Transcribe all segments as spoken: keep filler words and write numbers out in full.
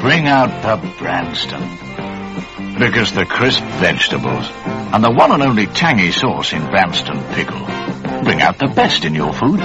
bring out the Branston. Because the crisp vegetables and the one and only tangy sauce in Branston pickle bring out the best in your food.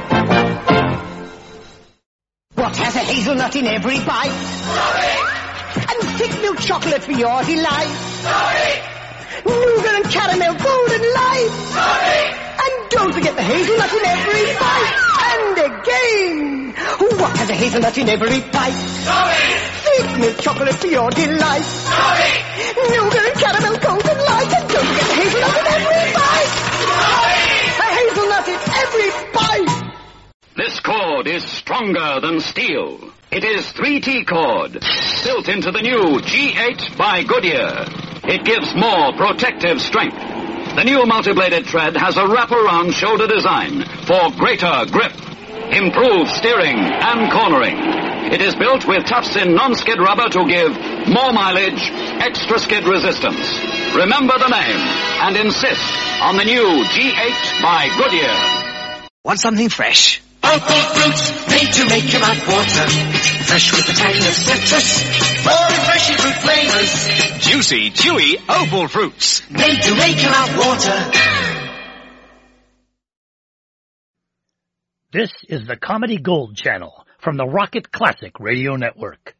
What has a hazelnut in every bite? Sorry! And thick milk chocolate for your delight? Sorry! Nougat and caramel golden light? Sorry! And don't forget the hazelnut in every bite. And again, what has a hazelnut in every bite? Sorry! Thick milk chocolate for your delight? Sorry! Nougat and caramel golden light. And don't forget the hazelnut in every bite. Sorry! A hazelnut in every bite. This cord is stronger than steel. It is three T cord, built into the new G eight by Goodyear. It gives more protective strength. The new multi-bladed thread has a wrap-around shoulder design for greater grip, improved steering and cornering. It is built with tufts-in non-skid rubber to give more mileage, extra skid resistance. Remember the name and insist on the new G eight by Goodyear. Want something fresh? Opal fruit, made to make your mouth water. Fresh with the tang of citrus. More refreshing fruit flavors. Juicy, chewy Opal fruits. Made to make your mouth water. This is the Comedy Gold Channel from the Rocket Classic Radio Network.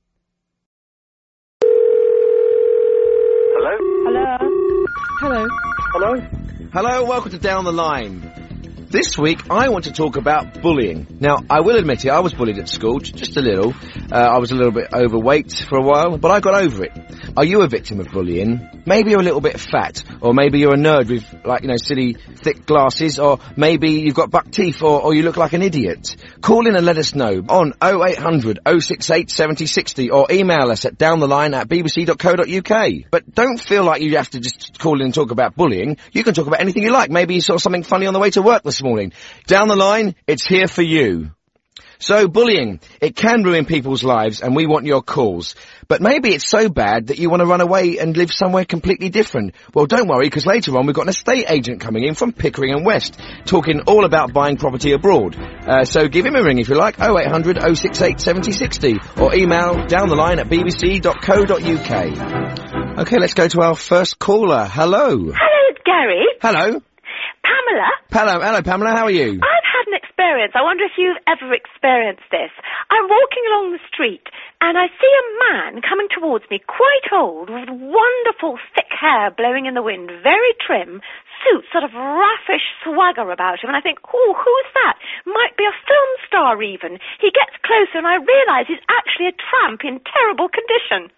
Hello? Hello? Hello? Hello? Hello, welcome to Down the Line. This week, I want to talk about bullying. Now, I will admit it, I was bullied at school, just a little. Uh, I was a little bit overweight for a while, but I got over it. Are you a victim of bullying? Maybe you're a little bit fat, or maybe you're a nerd with, like, you know, silly, thick glasses, or maybe you've got buck teeth, or, or you look like an idiot. Call in and let us know on oh eight hundred, oh six eight, seven oh six oh, or email us at downtheline at b b c dot co dot u k. But don't feel like you have to just call in and talk about bullying. You can talk about anything you like. Maybe you saw something funny on the way to work this morning. Down the line, it's here for you. So, bullying, it can ruin people's lives, and we want your calls. But maybe it's so bad that you want to run away and live somewhere completely different. Well, don't worry, because later on we've got an estate agent coming in from Pickering and West, talking all about buying property abroad. Uh, so give him a ring if you like, oh eight hundred, oh six eight, seven oh six oh, or email down the line at b b c dot co dot u k. Okay, let's go to our first caller. Hello. Hello, Gary. Hello. Pamela. Hello, hello, Pamela, how are you? I've had an experience. I wonder if you've ever experienced this. I'm walking along the street, and I see a man coming towards me, quite old, with wonderful thick hair blowing in the wind, very trim, suit, sort of raffish swagger about him, and I think, oh, who's that? Might be a film star, even. He gets closer, and I realise he's actually a tramp in terrible condition.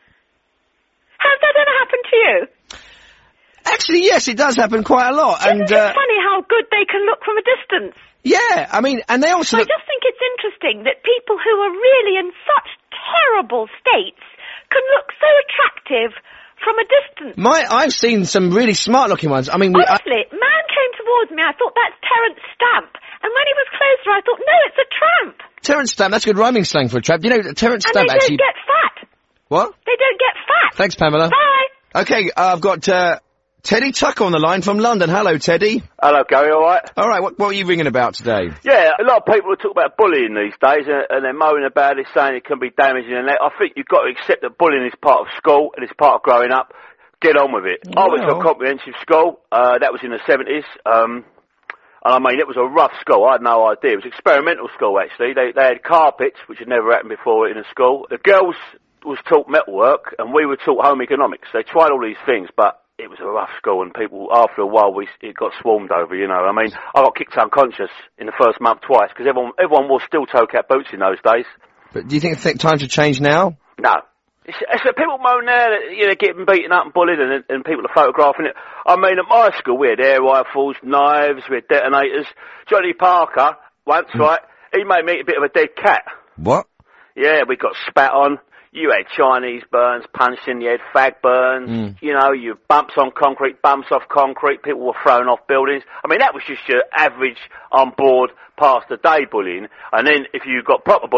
Has that ever happened to you? Actually, yes, it does happen quite a lot. Isn't and, it uh, funny how good they can look from a distance? Yeah, I mean, and they also... I just think it's interesting that people who are really in such terrible states can look so attractive from a distance. My, I've seen some really smart-looking ones. I mean, we, honestly, I... man came towards me. I thought that's Terence Stamp, and when he was closer, I thought, no, it's a tramp. Terence Stamp, that's good rhyming slang for a tramp. You know, Terence and Stamp they actually... don't get fat. What? They don't get fat. Thanks, Pamela. Bye. Okay, uh, I've got uh, Teddy Tuck on the line from London. Hello, Teddy. Hello, Gary, all right? All right, what, what are you ringing about today? Yeah, a lot of people talk about bullying these days, and, and they're moaning about it, saying it can be damaging, and that. I think you've got to accept that bullying is part of school, and it's part of growing up. Get on with it. Wow. I went to a comprehensive school, uh, that was in the seventies, um, and I mean, it was a rough school, I had no idea. It was experimental school, actually. They, they had carpets, which had never happened before in a school. The girls was taught metalwork, and we were taught home economics. They tried all these things, but it was a rough school, and people, after a while, we it got swarmed over, you know. I mean, I got kicked unconscious in the first month twice, because everyone, everyone wore steel toe-cap boots in those days. But do you think, think times have changed now? No. It's, it's the people moan now that, you know, getting beaten up and bullied, and, and people are photographing it. I mean, at my school, we had air rifles, knives, we had detonators. Johnny Parker, once, mm. right, he made me eat a bit of a dead cat. What? Yeah, we got spat on. You had Chinese burns, punching, you had fag burns, mm. you know, you bumps on concrete, bumps off concrete, people were thrown off buildings. I mean, that was just your average on board, pass the day bullying. And then if you got proper bullying,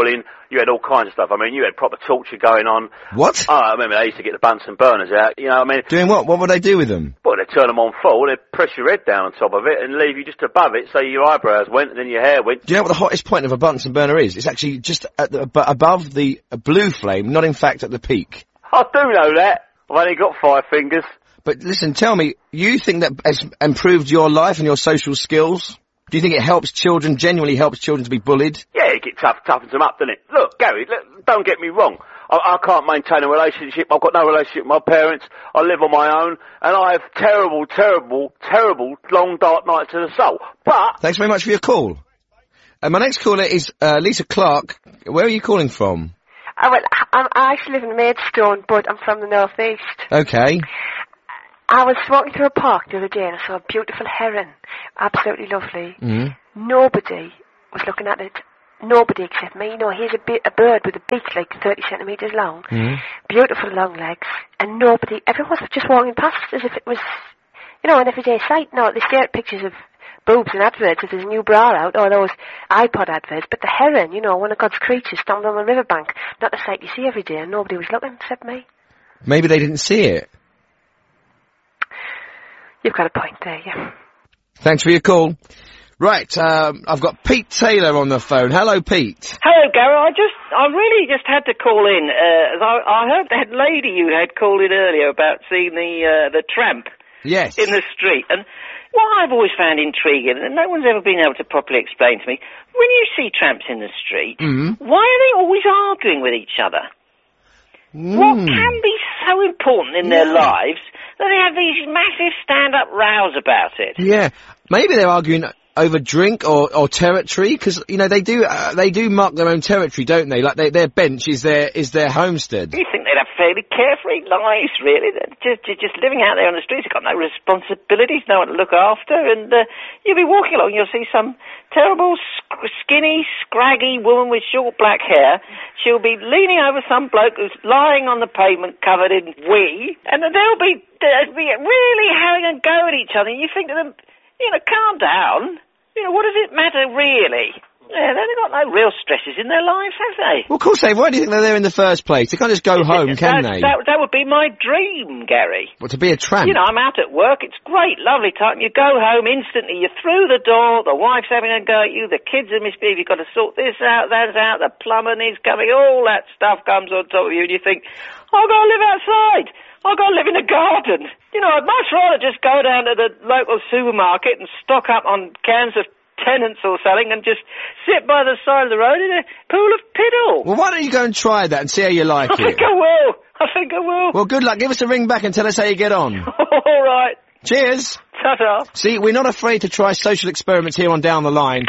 you had all kinds of stuff. I mean, you had proper torture going on. What? Oh, I remember they used to get the Bunsen burners out, you know what I mean? Doing what? What would they do with them? Well, they'd turn them on full, they'd press your head down on top of it and leave you just above it, so your eyebrows went and then your hair went. Do you know what the hottest point of a Bunsen burner is? It's actually just at the, ab- above the uh, blue flame, not in fact at the peak. I do know that. I've only got five fingers. But listen, tell me, you think that has improved your life and your social skills? Do you think it helps children, genuinely helps children to be bullied? Yeah, it gets tough, toughens them up, doesn't it? Look, Gary, look, don't get me wrong. I, I can't maintain a relationship. I've got no relationship with my parents. I live on my own. And I have terrible, terrible, terrible long dark nights of the soul. But... Thanks very much for your call. Uh, my next caller is uh, Lisa Clark. Where are you calling from? Oh, well, I, I actually live in Maidstone, but I'm from the north east. Okay. I was walking through a park the other day and I saw a beautiful heron. Absolutely lovely. Mm. Nobody was looking at it. Nobody except me. You know, here's a, bi- a bird with a beak like thirty centimetres long. Mm. Beautiful long legs. And nobody, everyone was just walking past as if it was, you know, an everyday sight. No, they stare at pictures of boobs and adverts if there's a new bra out, or those iPod adverts. But the heron, you know, one of God's creatures, stomped on the riverbank. Not a sight you see every day, and nobody was looking except me. Maybe they didn't see it. You've got a point there, yeah. Thanks for your call. Right, um, I've got Pete Taylor on the phone. Hello, Pete. Hello, Gary. I just, I really just had to call in. Uh, I, I heard that lady you had called in earlier about seeing the uh, the tramp. Yes. In the street. And what I've always found intriguing, and no one's ever been able to properly explain to me, when you see tramps in the street, mm. why are they always arguing with each other? Mm. What can be so important in their yeah. lives that they have these massive stand-up rows about it? Yeah. Maybe they're arguing over drink or, or territory, because, you know, they do uh, they do mark their own territory, don't they? Like, they, their bench is their is their homestead. You think they'd have fairly carefree lives, really? They're just, just living out there on the streets. They've got no responsibilities, no one to look after, and uh, you'll be walking along, you'll see some terrible, sc- skinny, scraggy woman with short black hair. She'll be leaning over some bloke who's lying on the pavement covered in wee, and they'll be, they'll be really having a go at each other. You think to them, you know, calm down. You know, what does it matter, really? Yeah, they've got no real stresses in their lives, have they? Well, of course they have. Why do you think they're there in the first place? They can't just go home, can that, they? That, that would be my dream, Gary. What, to be a tramp? You know, I'm out at work, it's great, lovely time. You go home instantly, you're through the door, the wife's having a go at you, the kids are misbehaving, you've got to sort this out, that out, the plumber needs coming, all that stuff comes on top of you, and you think, I've got to live outside. I've got to live in a garden. You know, I'd much rather just go down to the local supermarket and stock up on cans of Tennants or something and just sit by the side of the road in a pool of piddle. Well, why don't you go and try that and see how you like I it? I think I will. I think I will. Well, good luck. Give us a ring back and tell us how you get on. All right. Cheers. Ta-ta. See, we're not afraid to try social experiments here on Down the Line.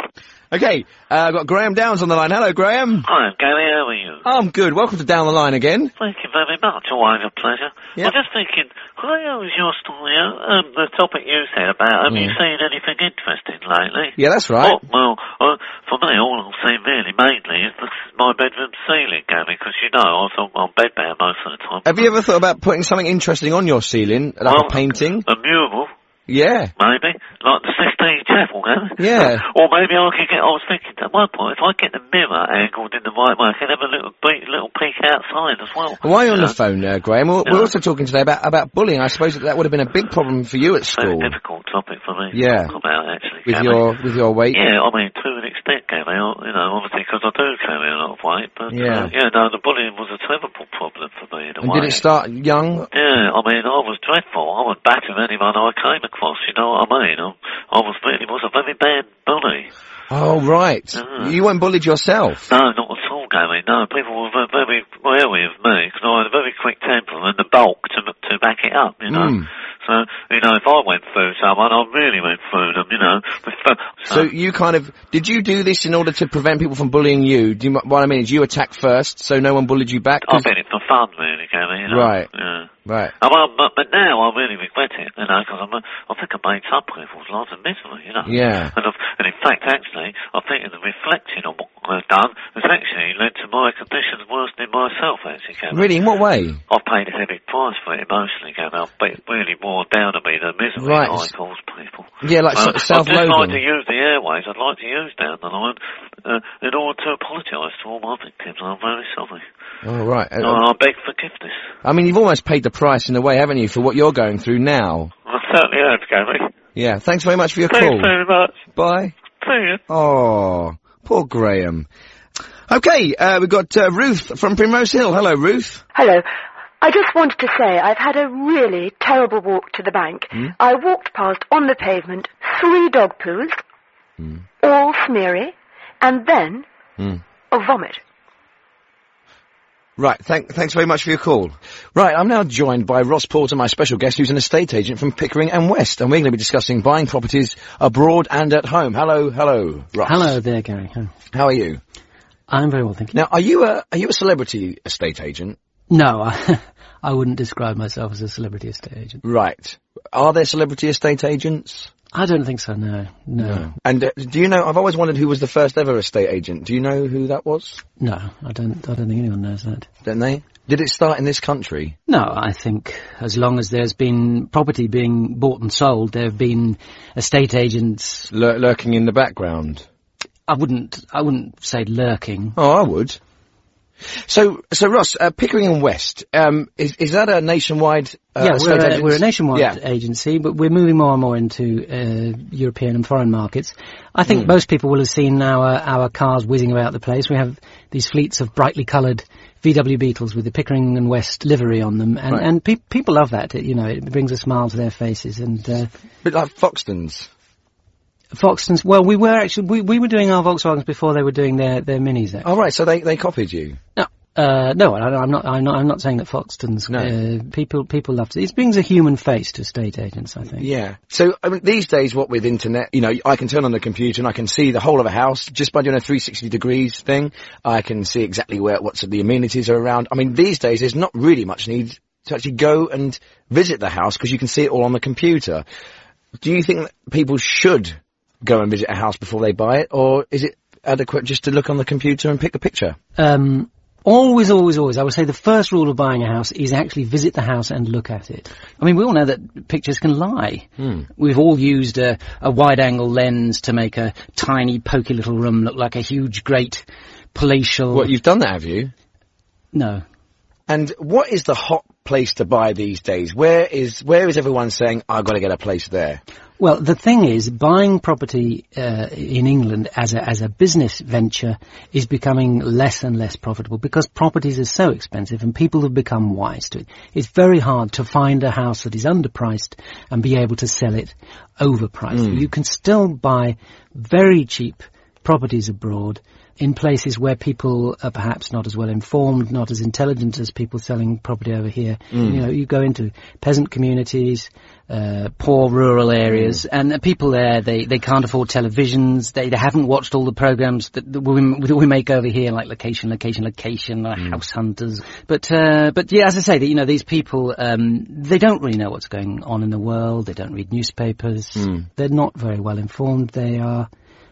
Okay, uh, I've got Graham Downs on the line. Hello, Graham. Hi, Gary, how are you? I'm good. Welcome to Down the Line again. Thank you very much. Always a pleasure. Yep. I'm just thinking, how was your story, um, the topic you said about, have Mm. you seen anything interesting lately? Yeah, that's right. Oh, well, uh, for me, all I've seen really, mainly, is the, my bedroom ceiling, Gary, because, you know, I thought I'm bedbound most of the time. Have you ever thought about putting something interesting on your ceiling, like well, a painting? A mural. Yeah. Maybe. Like the Sistine Chapel, Gary. Yeah. Or maybe I could get, I was thinking at one point, if I get the mirror angled in the right way, I could have a little peek, little peek outside as well. Why are you on know? the phone, uh, Graham? We're, Yeah. we're also talking today about, about bullying. I suppose that, that would have been a big problem for you at school. Very difficult topic for me Yeah. to talk about, actually. With Gary. your, with your weight? Yeah, I mean, to an extent, Gary, I, you know, obviously because I do carry a lot of weight, but, Yeah. uh, yeah, no, the bullying was a terrible problem for me in a And way. did it start young? Yeah, I mean, I was dreadful. I would batter anyone I came across, you know what I mean? I, I was really, was a very bad bully. Oh, right. Uh, You weren't bullied yourself? No, not at all, Gary. No, people were very, very wary of me because I had a very quick temper and the bulk to to back it up, you know. Mm. So, you know, if I went through someone, I really went through them, you know. So, So you kind of, did you do this in order to prevent people from bullying you? Do you, what I mean is you attacked first, so no one bullied you back? I did it for fun, really, Gary, you know. Right. Yeah. Right. Oh, well, but, but now I really regret it, you know, because I think I made some people's lives a misery, you know. Yeah. And, I've, and in fact, actually, I think in the reflecting on what I've done has actually led to my conditions worsening myself, actually, Gary. Really? In what way? I've paid a heavy price for it emotionally, Gary. I've been really more down on me the misery Right. I caused people. Yeah, like uh, S- South I'd just Logan. like to use the airways. I'd like to use down the line uh, in order to apologise to all my victims. I'm very sorry. Oh, right. Uh, I beg forgiveness. I mean, you've almost paid the price in a way, haven't you, for what you're going through now? I certainly have, Gary. Yeah, thanks very much for your Thanks call. very much. Bye. See you. Oh, poor Graham. Okay, uh, we've got uh, Ruth from Primrose Hill. Hello, Ruth. Hello. I just wanted to say I've had a really terrible walk to the bank. Mm. I walked past on the pavement three dog poos, mm. all smeary, and then mm. a vomit. Right, thank, thanks very much for your call. Right, I'm now joined by Ross Porter, my special guest, who's an estate agent from Pickering and West, and we're going to be discussing buying properties abroad and at home. Hello, hello, Ross. Hello there, Gary. Hi. How are you? I'm very well, thank you. Now, are you a are you a celebrity estate agent? No, I, I wouldn't describe myself as a celebrity estate agent. Right. Are there celebrity estate agents? I don't think so, no. No. no. And uh, do you know, I've always wondered who was the first ever estate agent. Do you know who that was? No, I don't I don't think anyone knows that. Don't they? Did it start in this country? No, I think as long as there's been property being bought and sold, there have been estate agents... Lur- lurking in the background? I wouldn't, I wouldn't say lurking. Oh, I would. So, so Ross, uh, Pickering and West, um, is, is that a nationwide, uh, yeah, we're a, we're a nationwide yeah. agency, but we're moving more and more into, uh, European and foreign markets. I think mm. most people will have seen our, our cars whizzing about the place. We have these fleets of brightly coloured V W Beetles with the Pickering and West livery on them, and, right. and pe- people love that. It, you know, it brings a smile to their faces, and, uh. A bit like Foxtons. Foxtons, well, we were actually, we, we were doing our Volkswagens before they were doing their, their Minis, actually. Oh, right, so they, they copied you? No, uh, no, I, I'm not, I'm not, I'm not saying that Foxtons, no. uh, people, people love it. It brings a human face to estate agents, I think. Yeah. So, I mean, these days, what with internet, you know, I can turn on the computer and I can see the whole of a house just by doing a three sixty degrees thing. I can see exactly where, what's the amenities are around. I mean, these days, there's not really much need to actually go and visit the house because you can see it all on the computer. Do you think that people should go and visit a house before they buy it, or is it adequate just to look on the computer and pick a picture? Um, always, always, always. I would say the first rule of buying a house is actually visit the house and look at it. I mean, we all know that pictures can lie. Hmm. We've all used a, a wide-angle lens to make a tiny, poky little room look like a huge, great, palatial... What, you've done that, have you? No. And what is the hot place to buy these days? Where is where is everyone saying, I've got to get a place there? Well, the thing is, buying property uh, in England as a as a business venture is becoming less and less profitable because properties are so expensive and people have become wise to it. It's very hard to find a house that is underpriced and be able to sell it overpriced. Mm. You can still buy very cheap properties abroad in places where people are perhaps not as well informed, not as intelligent as people selling property over here. Mm. You know, you go into peasant communities, uh, poor rural areas, mm. and the people there, they, they can't afford televisions, they, they haven't watched all the programs that, that, we, that we make over here, like Location, Location, Location, uh, Mm. House Hunters. But, uh, but yeah, as I say, that, you know, these people, um, they don't really know what's going on in the world, they don't read newspapers, Mm. they're not very well informed, they are...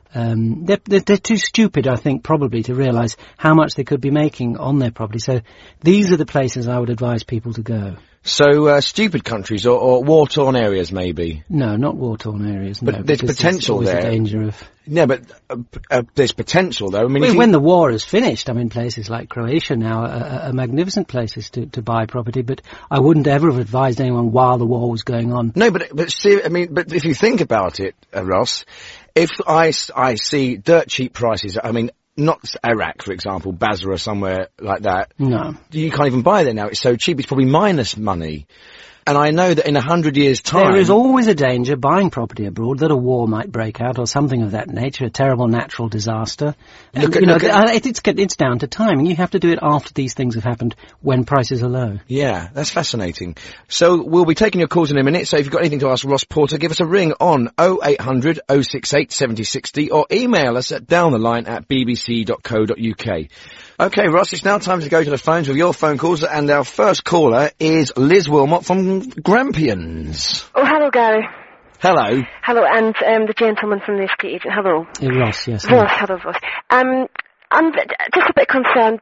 Um, they're, they're, they're too stupid, I think, probably to realise how much they could be making on their property. So these are the places I would advise people to go. So, uh, stupid countries or, or war-torn areas, maybe? No, not war-torn areas, But no. there's because potential there's always there. a danger of... Yeah, but uh, uh, there's potential, though. I mean, Well, if you... when the war is finished, I mean, places like Croatia now are, are, are magnificent places to, to buy property, but I wouldn't ever have advised anyone while the war was going on. No, but, but see, I mean, but if you think about it, uh, Ross, if I, I see dirt cheap prices, I mean, not Iraq, for example, Basra, somewhere like that. No. You can't even buy there now. It's so cheap, it's probably minus money. And I know that in a hundred years' time... There is always a danger buying property abroad that a war might break out or something of that nature, a terrible natural disaster. Look And, at- you know, look at- uh, it, it's, it's down to timing. You have to do it after these things have happened, when prices are low. Yeah, that's fascinating. So we'll be taking your calls in a minute, so if you've got anything to ask Ross Porter, give us a ring on oh eight hundred oh six eight seven oh six oh or email us at downtheline at b b c dot co dot u k. Okay, Ross, it's now time to go to the phones with your phone calls, and our first caller is Liz Wilmot from Grampians. Oh, hello, Gary. Hello. Hello, and um, the gentleman from the estate agent. Hello. Uh, Ross, yes. Ross, hello, Ross. Um, I'm just a bit concerned because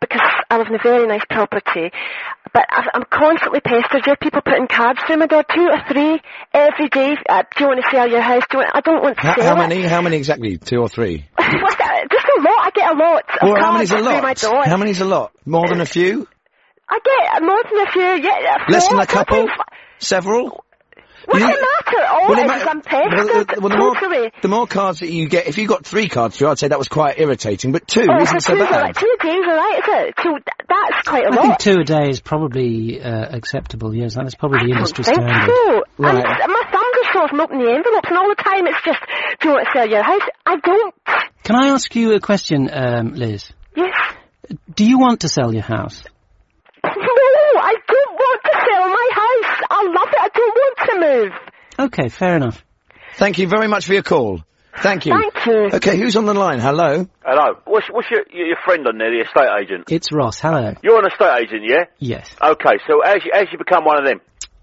I live in a very nice property, but I, I'm constantly pestered. You have people putting cards through my door, two or three every day. Uh, do you want to sell your house? Do you want, I don't want to How, sell how it. many? How many exactly? Two or three? What's that? Just a lot. I get a lot of Well, how cards many's a through my lot? door. How many's a lot? More than a few? I get more than a few. Yeah, Less four, than a couple? sometimes fi- Several? What's You- the matter? All Well, it it ma- is I'm pestered. well, the, well, the more, totally. the more cards that you get, if you got three cards through, I'd say that was quite irritating, but two Oh, isn't so so two's bad. alright. Two days, alright, is it? Two, th- that's quite a I lot. think two a day is probably uh, acceptable, yes. That's probably the industry I think standard. so. Right. And my thumbs are sore from opening the envelopes, and all the time it's just, do you want to sell your house? I don't. Can I ask you a question, um, Liz? Yes. Do you want to sell your house? No, I don't want to sell my house. I love it. I don't want to move. Okay, fair enough. Thank you very much for your call. Thank you. Thank you. Okay, who's on the line? Hello? Hello. What's, what's your, your your friend on there, the estate agent? It's Ross, hello. You're an estate agent, yeah? Yes. Okay, so as you, as you become one of them?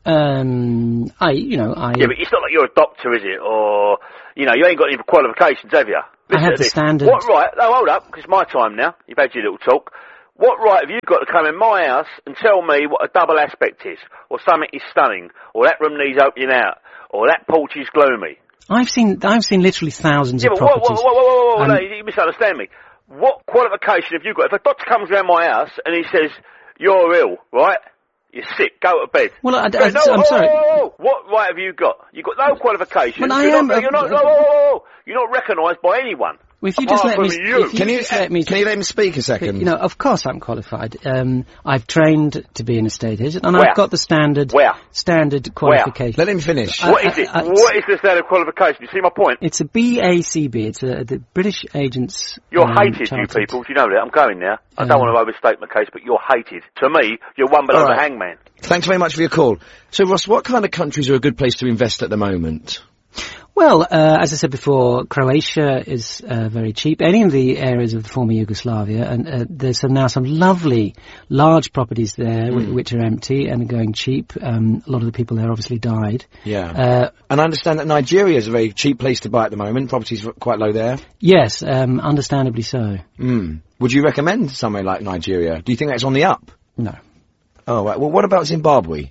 Um, I, you know, I... Yeah, but it's not like you're a doctor, is it? Or, you know, you ain't got any qualifications, have you? I have to the this. standard- What right... No, hold up, 'cause it's my time now. You've had your little talk. What right have you got to come in my house and tell me what a double aspect is? Or something is stunning? Or that room needs opening out? Or that porch is gloomy? I've seen, I've seen literally thousands Yeah, of but whoa, properties. whoa, whoa, whoa, whoa, whoa, Um, no, you, you misunderstand me. What qualification have you got? If a doctor comes around my house and he says, you're ill, right? You're sick, go to bed. Well, I- I- no, I'm whoa, sorry. Whoa, whoa, whoa. What right have you got? You've got no qualifications. Well, I you're am, Not, uh, you're not, uh, whoa, whoa, whoa, whoa. You're not recognised by anyone. Well, if you just apart let me, from you. if you Can you, just let me, can you let him speak a second? you know, of course I'm qualified. Um, I've trained to be an estate agent, and Where? I've got the standard, Where? standard qualification. Let him finish. I- What is it? I- I- what is the standard qualification? You see my point? It's a B A C B. It's a, the British Agents. You're um, hated, you Chartered. people. Do you know that? I'm going now. I don't Um, want to overstate my case, but you're hated. To me, you're one below All the right. hangman. Thanks very much for your call. So, Ross, what kind of countries are a good place to invest at the moment? Well, uh, as I said before, Croatia is uh, very cheap. Any of the areas of the former Yugoslavia, and uh, there's some, now some lovely large properties there Mm. w- which are empty and are going cheap. Um, a lot of the people there obviously died. Yeah. Uh, and I understand that Nigeria is a very cheap place to buy at the moment. Properties are quite low there. yes, um, understandably so. Mm. Would you recommend somewhere like Nigeria? Do you think that's on the up? No. Oh, right. Well, what about Zimbabwe?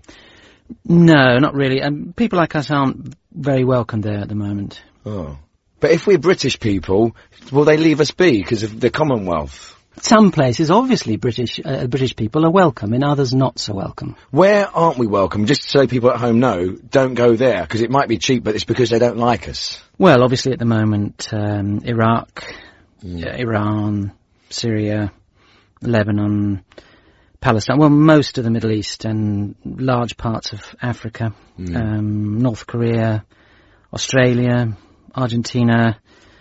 No, not really. Um, people like us aren't very welcome there at the moment. Oh. But if we're British people, will they leave us be because of the Commonwealth? Some places, obviously, British uh, British people are welcome. In others, not so welcome. Where aren't we welcome? Just so people at home know, don't go there, because it might be cheap, but it's because they don't like us. Well, obviously, at the moment, um, Iraq, Mm. uh, Iran, Syria, Lebanon, Palestine, well, most of the Middle East and large parts of Africa, Mm. um, North Korea, Australia, Argentina,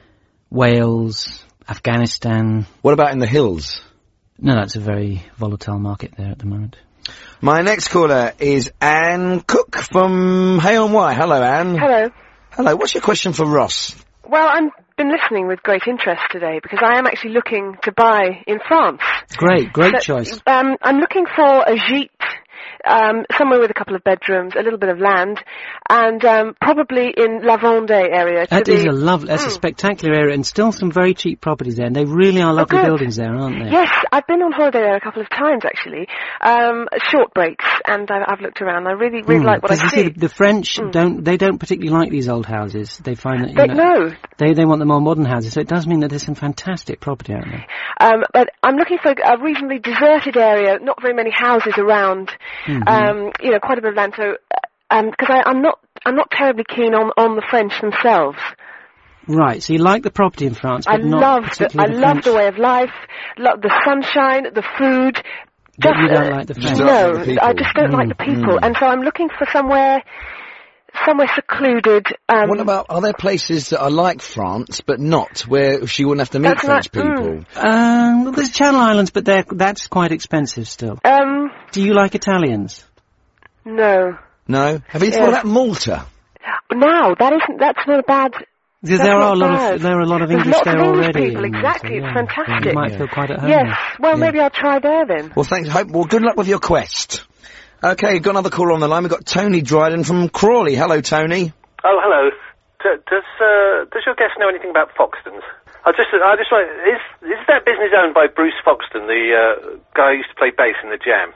Wales, Afghanistan. What about in the hills? No, that's a very volatile market there at the moment. My next caller is Anne Cook from Hay on Wye. Hello, Anne. Hello. Hello. What's your question for Ross? Well, I've been listening with great interest today because I am actually looking to buy in France. Great, great So, choice. Um, I'm looking for a gîte, um, somewhere with a couple of bedrooms, a little bit of land, and um, probably in La Vendée area. to That is the- a lovely, that's a Mm. spectacular area, and still some very cheap properties there, and they really are lovely good. buildings there, aren't they? Yes, I've been on holiday there a couple of times actually, um, short breaks, and I, I've looked around. I really, really Mm, like what I 'cause you see. see. The, the French Mm. don't, they don't particularly like these old houses. They find that, you They- know, no. they, they want the more modern houses, so it does mean that there's some fantastic property out there. Um, but I'm looking for a reasonably deserted area, not very many houses around. Mhm. Um, you know, quite a bit of land. So, um, because I'm not, I'm not terribly keen on on the French themselves. Right, so you like the property in France, I but not love, the, I particularly the love French. the way of life, love the sunshine, the food. But you uh, don't like the French. No, like the people. I just don't like the Mm, people, mm. and so I'm looking for somewhere, somewhere secluded. Um, What about, are there places that are like France, but not, where she wouldn't have to meet That's French right, mm. people? Um, well, there's Channel Islands, but they're, that's quite expensive still. Um, Do you like Italians? no. No? Have you Yeah. thought about Malta? Now that isn't. That's not a bad. Because That's there are not a lot bad. of there are a lot of There's English lots there of English already. people, in exactly, Malta, it's yeah. fantastic. You might Yeah. feel quite at home. Yes. there. Well, Yeah. maybe I'll try there then. Well, thanks. Hope, well, good luck with your quest. Okay, got another caller on the line. We've got Tony Dryden from Crawley. Hello, Tony. Oh, hello. D- does uh, does your guest know anything about Foxtons? I just, I just want, is, is that business owned by Bruce Foxton, the uh, guy who used to play bass in the Jam?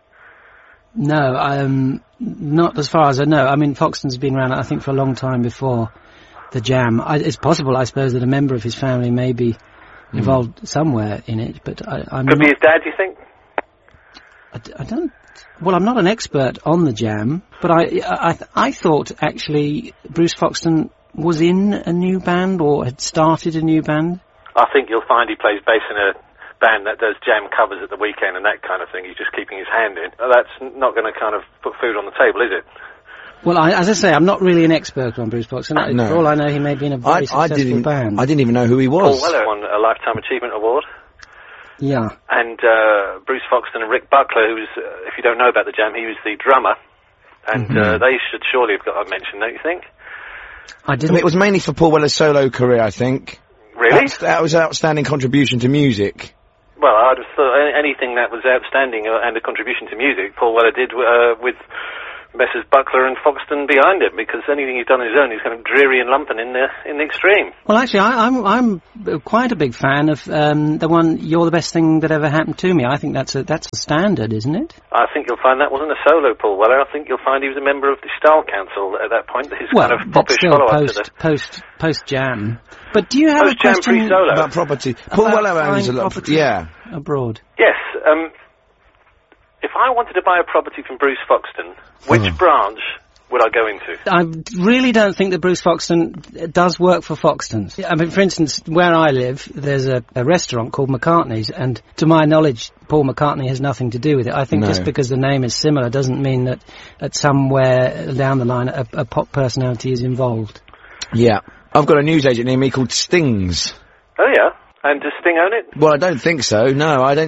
No, um, not as far as I know. I mean, Foxton's been around, I think, for a long time before the Jam. I, it's possible, I suppose, that a member of his family may be involved mm. somewhere in it, but I, I'm Could not, be his dad, do you think? I, I don't. Well, I'm not an expert on the Jam, but I, I, I thought actually Bruce Foxton was in a new band or had started a new band. I think you'll find he plays bass in a band that does Jam covers at the weekend and that kind of thing. He's just keeping his hand in. That's not going to kind of put food on the table, is it? Well, I, as I say, I'm not really an expert on Bruce Foxton. Uh, no. For all I know, he may be in a very I, successful I didn't, band. I didn't even know who he was. Paul Weller won a Lifetime Achievement Award. Yeah. And uh, Bruce Foxton and Rick Buckler, who's, uh, if you don't know about the Jam, he was the drummer. And mm-hmm. uh, they should surely have got a mention, don't you think? I didn't. I mean, it was mainly for Paul Weller's solo career, I think. Really? That, that was an outstanding contribution to music. Well, I'd have thought anything that was outstanding uh, and a contribution to music, Paul Weller did uh, with Messrs Buckler and Foxton behind him, because anything he's done on his own is kind of dreary and lumping in the in the extreme. Well, actually, I, I'm I'm quite a big fan of um, the one "You're the Best Thing That Ever Happened to Me." I think that's a that's a standard, isn't it? I think you'll find that wasn't a solo Paul Weller. I think you'll find he was a member of the Style Council at that point. His well, kind of popish still follow-up post, to the post post Jam. But do you have post a question solo about property? Paul Weller owns a lot of yeah abroad. Yes. Um, if I wanted to buy a property from Bruce Foxton, which oh. branch would I go into? I really don't think that Bruce Foxton does work for Foxtons. I mean, for instance, where I live, there's a, a restaurant called McCartney's, and to my knowledge, Paul McCartney has nothing to do with it. I think no. just because the name is similar doesn't mean that at somewhere down the line a, a pop personality is involved. Yeah. I've got a newsagent near me called Stings. Oh, yeah? And does Sting own it? Well, I don't think so. No, I don't